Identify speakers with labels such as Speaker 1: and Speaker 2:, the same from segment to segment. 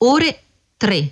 Speaker 1: ore 3.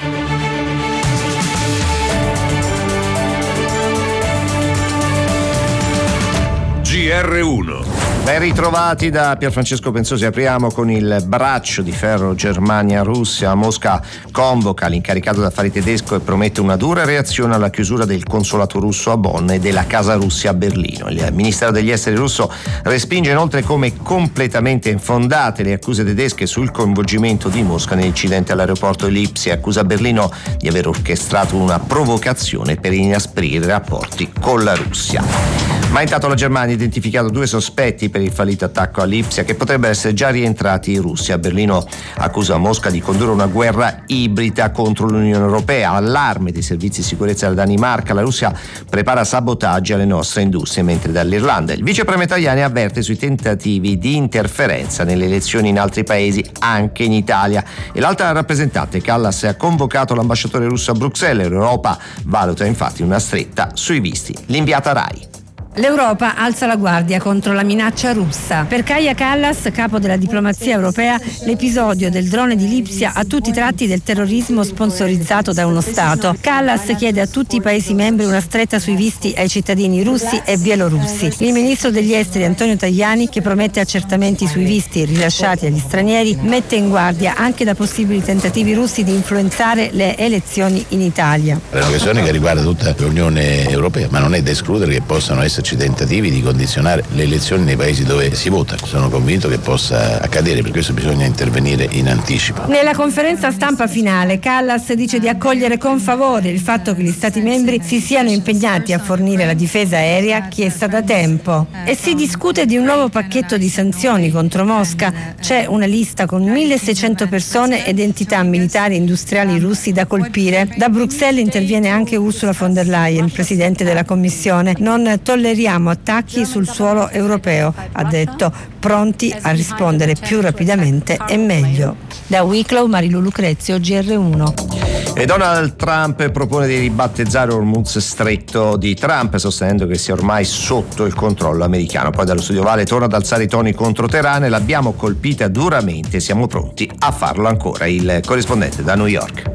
Speaker 2: GR1.
Speaker 3: Ben ritrovati da Pierfrancesco Pensosi. Apriamo con il braccio di ferro Germania-Russia. Mosca convoca l'incaricato d'affari tedesco e promette una dura reazione alla chiusura del consolato russo a Bonn e della Casa Russia a Berlino. Il Ministero degli Esteri russo respinge inoltre come completamente infondate le accuse tedesche sul coinvolgimento di Mosca nell'incidente all'aeroporto di Lipsia e accusa Berlino di aver orchestrato una provocazione per inasprire i rapporti con la Russia. Ma intanto la Germania ha identificato 2 sospetti per il fallito attacco a Lipsia che potrebbero essere già rientrati in Russia. Berlino accusa Mosca di condurre una guerra ibrida contro l'Unione Europea. Allarme dei servizi di sicurezza della Danimarca. La Russia prepara sabotaggi alle nostre industrie, mentre dall'Irlanda il vicepremier Tajani avverte sui tentativi di interferenza nelle elezioni in altri paesi, anche in Italia. E l'alta rappresentante Kallas ha convocato l'ambasciatore russo a Bruxelles. L'Europa valuta infatti una stretta sui visti. L'inviata Rai.
Speaker 4: L'Europa alza la guardia contro la minaccia russa. Per Kaja Kallas, capo della diplomazia europea, l'episodio del drone di Lipsia ha tutti i tratti del terrorismo sponsorizzato da uno Stato. Kallas chiede a tutti i Paesi membri una stretta sui visti ai cittadini russi e bielorussi. Il ministro degli esteri Antonio Tajani, che promette accertamenti sui visti rilasciati agli stranieri, mette in guardia anche da possibili tentativi russi di influenzare le elezioni in Italia.
Speaker 5: È una questione che riguarda tutta l'Unione Europea, ma non è da escludere che possano esserci tentativi di condizionare le elezioni nei paesi dove si vota. Sono convinto che possa accadere, per questo bisogna intervenire in anticipo.
Speaker 4: Nella conferenza stampa finale Kallas dice di accogliere con favore il fatto che gli Stati membri si siano impegnati a fornire la difesa aerea chiesta da tempo. E si discute di un nuovo pacchetto di sanzioni contro Mosca. C'è una lista con 1.600 persone ed entità militari e industriali russi da colpire. Da Bruxelles interviene anche Ursula von der Leyen, presidente della Commissione. Non tolleriamo attacchi sul suolo europeo, ha detto, pronti a rispondere più rapidamente e meglio. Da Wicklow, Marilu Lucrezio, GR1.
Speaker 3: E Donald Trump propone di ribattezzare Hormuz Stretto di Trump, sostenendo che sia ormai sotto il controllo americano. Poi dallo studio Vale torna ad alzare i toni contro Teheran e l'abbiamo colpita duramente, siamo pronti a farlo ancora. Il corrispondente da New York.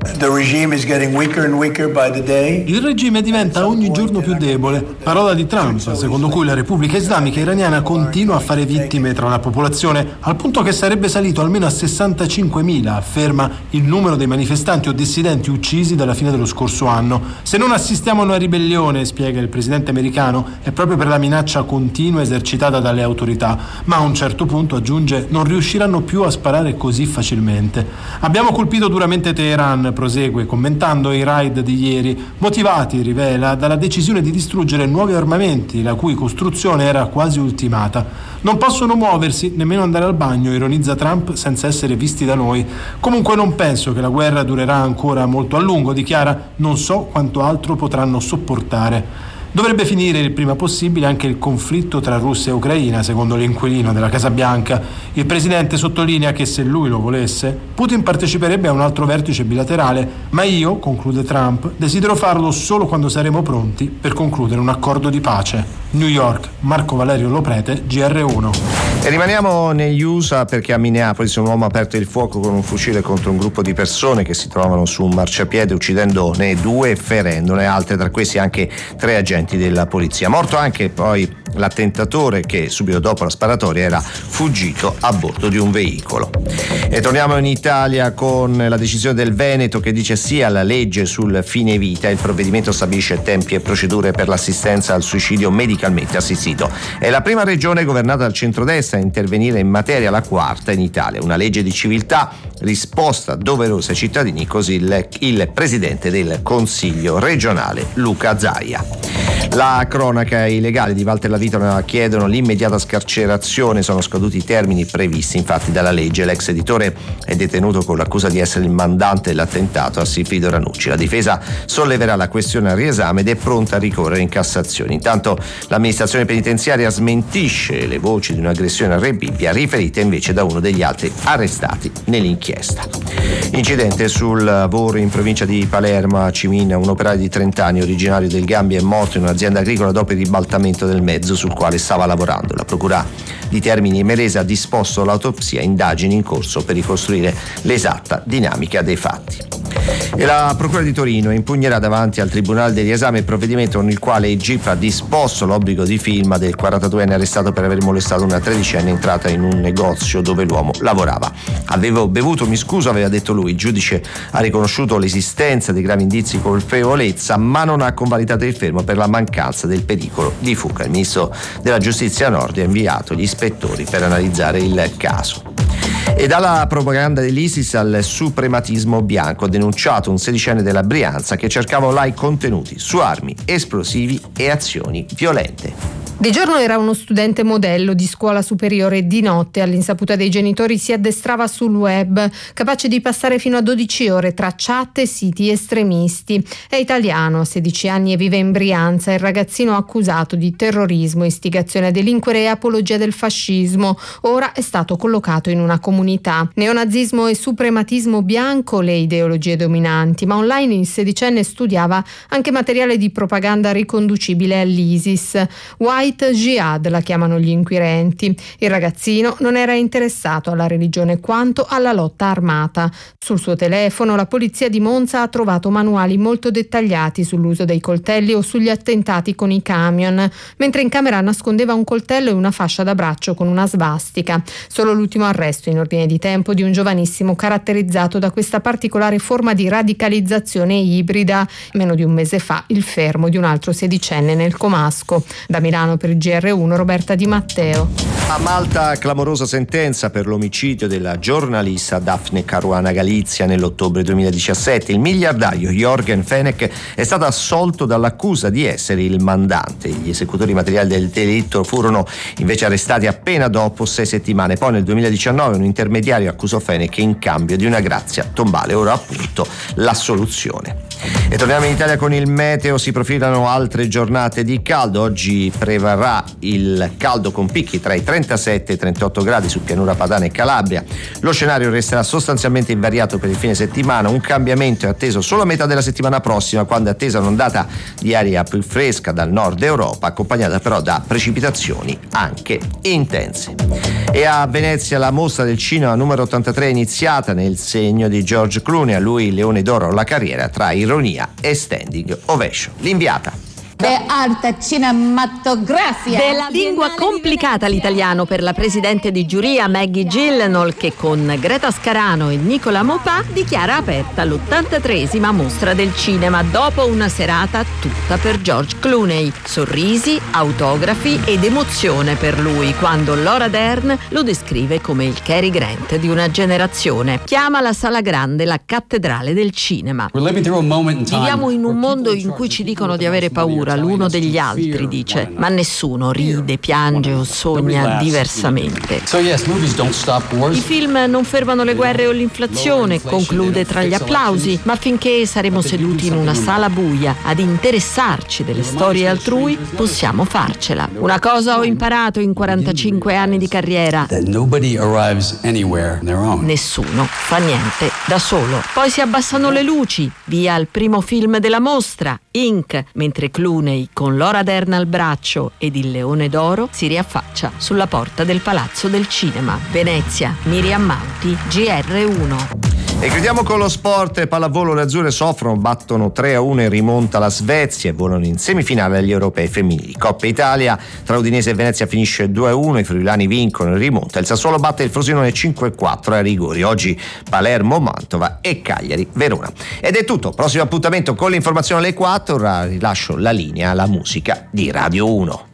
Speaker 6: Il regime diventa ogni giorno più debole. Parola di Trump, secondo cui la Repubblica Islamica iraniana continua a fare vittime tra la popolazione, al punto che sarebbe salito almeno a 65.000, afferma il numero dei manifestanti o dissidenti uccisi dalla fine dello scorso anno. Se non assistiamo a una ribellione, spiega il presidente americano, è proprio per la minaccia continua esercitata dalle autorità, ma a un certo punto, aggiunge, non riusciranno più a sparare così facilmente. Abbiamo colpito duramente Teheran, prosegue commentando i raid di ieri, motivati, rivela, dalla decisione di distruggere nuovi armamenti, la cui costruzione era quasi ultimata. Non possono muoversi, nemmeno andare al bagno, ironizza Trump, senza essere visti da noi. Comunque non penso che la guerra durerà ancora molto a lungo, dichiara, non so quanto altro potranno sopportare. Dovrebbe finire il prima possibile anche il conflitto tra Russia e Ucraina, secondo l'inquilino della Casa Bianca. Il presidente sottolinea che se lui lo volesse, Putin parteciperebbe a un altro vertice bilaterale, ma io, conclude Trump, desidero farlo solo quando saremo pronti per concludere un accordo di pace. New York, Marco Valerio Loprete, GR1.
Speaker 3: E rimaniamo negli USA perché a Minneapolis un uomo ha aperto il fuoco con un fucile contro un gruppo di persone che si trovavano su un marciapiede, uccidendone 2 e ferendone altre, tra questi anche 3 agenti della polizia. Morto anche poi l'attentatore che subito dopo la sparatoria era fuggito a bordo di un veicolo. E torniamo in Italia con la decisione del Veneto che dice sì alla legge sul fine vita. Il provvedimento stabilisce tempi e procedure per l'assistenza al suicidio medicalmente assistito. È la prima regione governata dal centrodestra a intervenire in materia, la quarta in Italia. Una legge di civiltà, risposta doverosa ai cittadini, così il presidente del Consiglio regionale Luca Zaia. La cronaca e i legali di Walter Lavitola chiedono l'immediata scarcerazione, sono scaduti i termini previsti infatti dalla legge. L'ex editore è detenuto con l'accusa di essere il mandante dell'attentato a Silfido Ranucci. La difesa solleverà la questione a riesame ed è pronta a ricorrere in Cassazione. Intanto l'amministrazione penitenziaria smentisce le voci di un'aggressione a Re Bibbia, riferite invece da uno degli altri arrestati nell'inchiesta. Incidente sul lavoro in provincia di Palermo, a Cimina. Un operaio di 30 anni originario del Gambia è morto in un'azienda agricola dopo il ribaltamento del mezzo sul quale stava lavorando. La procura di Termini Imerese ha disposto l'autopsia, indagini in corso per ricostruire l'esatta dinamica dei fatti. E la Procura di Torino impugnerà davanti al Tribunale del riesame il provvedimento con il quale il GIP ha disposto l'obbligo di firma del 42enne arrestato per aver molestato una 13enne entrata in un negozio dove l'uomo lavorava. Avevo bevuto, mi scuso, aveva detto lui. Il giudice ha riconosciuto l'esistenza di gravi indizi di colpevolezza, ma non ha convalidato il fermo per la mancanza del pericolo di fuga. Il ministro della Giustizia Nordio ha inviato gli ispettori per analizzare il caso. E dalla propaganda dell'ISIS al suprematismo bianco, ha denunciato un 16enne della Brianza che cercava online contenuti su armi, esplosivi e azioni violente.
Speaker 1: Di giorno era uno studente modello di scuola superiore e di notte, all'insaputa dei genitori, si addestrava sul web, capace di passare fino a 12 ore tra chat e siti estremisti. È italiano, ha 16 anni e vive in Brianza. Il ragazzino accusato di terrorismo, istigazione a delinquere e apologia del fascismo. Ora è stato collocato in una comunità. Neonazismo e suprematismo bianco, le ideologie dominanti, ma online il 16enne studiava anche materiale di propaganda riconducibile all'ISIS. White Jihad la chiamano gli inquirenti. Il ragazzino non era interessato alla religione quanto alla lotta armata. Sul suo telefono la polizia di Monza ha trovato manuali molto dettagliati sull'uso dei coltelli o sugli attentati con i camion, mentre in camera nascondeva un coltello e una fascia da braccio con una svastica. Solo l'ultimo arresto in ordine di tempo di un giovanissimo caratterizzato da questa particolare forma di radicalizzazione ibrida. Meno di un mese fa il fermo di un altro 16enne nel comasco. Da Milano per il GR1 Roberta Di Matteo.
Speaker 3: A Malta clamorosa sentenza per l'omicidio della giornalista Daphne Caruana Galizia nell'ottobre 2017. Il miliardario Jürgen Fenech è stato assolto dall'accusa di essere il mandante. Gli esecutori materiali del delitto furono invece arrestati appena dopo 6 settimane. Poi nel 2019 un intermediario accusò Fenech in cambio di una grazia tombale. Ora appunto l'assoluzione. E torniamo in Italia con il meteo. Si profilano altre giornate di caldo. Oggi prevarrà il caldo con picchi tra i 37 e i 38 gradi su pianura padana e Calabria. Lo scenario resterà sostanzialmente invariato per il fine settimana. Un cambiamento è atteso solo a metà della settimana prossima, quando è attesa un'ondata di aria più fresca dal nord Europa, accompagnata però da precipitazioni anche intense. E a Venezia la mostra del cinema numero 83 è iniziata nel segno di George Clooney. A lui il Leone d'Oro alla carriera tra ironia e standing ovation. L'inviata.
Speaker 2: Arte cinematografica.
Speaker 7: Della lingua complicata l'italiano per la presidente di giuria Maggie Gyllenhaal, che con Greta Scarano e Nicola Maupin dichiara aperta l'83esima mostra del cinema dopo una serata tutta per George Clooney. Sorrisi, autografi ed emozione per lui quando Laura Dern lo descrive come il Cary Grant di una generazione. Chiama la sala grande la cattedrale del cinema. Viviamo in un mondo in cui ci dicono di avere paura l'uno degli altri, dice, ma nessuno ride, piange o sogna diversamente. I film non fermano le guerre o l'inflazione, conclude tra gli applausi, ma finché saremo seduti in una sala buia ad interessarci delle storie altrui, possiamo farcela. Una cosa ho imparato in 45 anni di carriera: nessuno fa niente da solo. Poi si abbassano le luci, via il primo film della mostra, Inc., mentre Clooney, con Laura Dern al braccio ed il Leone d'Oro, si riaffaccia sulla porta del Palazzo del Cinema. Venezia, Miriam Mauti, GR1.
Speaker 3: E chiudiamo con lo sport. Pallavolo, le azzurre soffrono, battono 3-1 in rimonta la Svezia e volano in semifinale agli europei femminili. Coppa Italia, tra Udinese e Venezia finisce 2-1, i friulani vincono in rimonta, il Sassuolo batte il Frosinone 5-4 a rigori. Oggi Palermo, Mantova e Cagliari, Verona. Ed è tutto, prossimo appuntamento con l'informazione alle 4, ora rilascio la linea alla musica di Radio 1.